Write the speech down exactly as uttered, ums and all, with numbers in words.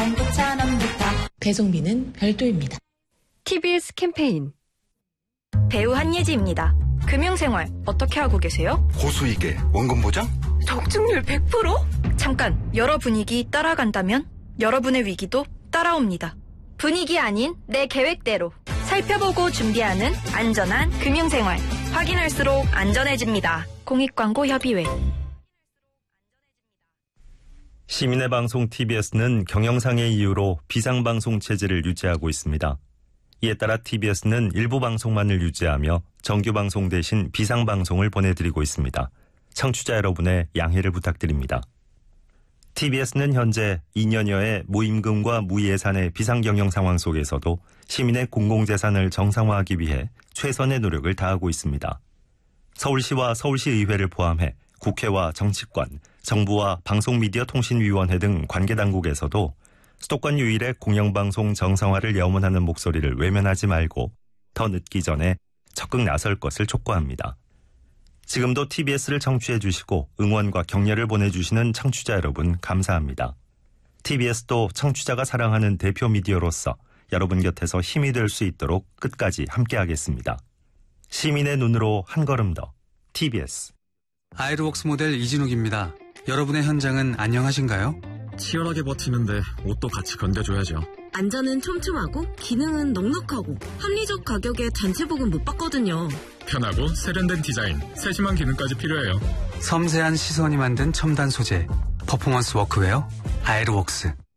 남부차 배송비는 별도입니다. 티비에스 캠페인 배우 한예지입니다. 금융생활 어떻게 하고 계세요? 고수익에 원금 보장? 적중률 백 퍼센트? 잠깐, 여러 분위기 따라간다면 여러분의 위기도 따라옵니다. 분위기 아닌 내 계획대로 살펴보고 준비하는 안전한 금융생활. 확인할수록 안전해집니다. 공익광고협의회. 시민의 방송 티비에스는 경영상의 이유로 비상방송 체제를 유지하고 있습니다. 이에 따라 티비에스는 일부 방송만을 유지하며 정규방송 대신 비상방송을 보내드리고 있습니다. 청취자 여러분의 양해를 부탁드립니다. 티비에스는 현재 이 년여의 무임금과 무예산의 비상경영 상황 속에서도 시민의 공공재산을 정상화하기 위해 최선의 노력을 다하고 있습니다. 서울시와 서울시의회를 포함해 국회와 정치권, 정부와 방송미디어통신위원회 등 관계당국에서도 수도권 유일의 공영방송 정상화를 염원하는 목소리를 외면하지 말고 더 늦기 전에 적극 나설 것을 촉구합니다. 지금도 티비에스를 청취해 주시고 응원과 격려를 보내주시는 청취자 여러분 감사합니다. 티비에스도 청취자가 사랑하는 대표 미디어로서 여러분 곁에서 힘이 될 수 있도록 끝까지 함께하겠습니다. 시민의 눈으로 한 걸음 더 티비에스. 아이르웍스 모델 이진욱입니다. 여러분의 현장은 안녕하신가요? 치열하게 버티는데 옷도 같이 건져줘야죠. 안전은 촘촘하고 기능은 넉넉하고 합리적 가격에 단체복은 못 받거든요. 편하고 세련된 디자인, 세심한 기능까지 필요해요. 섬세한 시선이 만든 첨단 소재, 퍼포먼스 워크웨어 아이르웍스.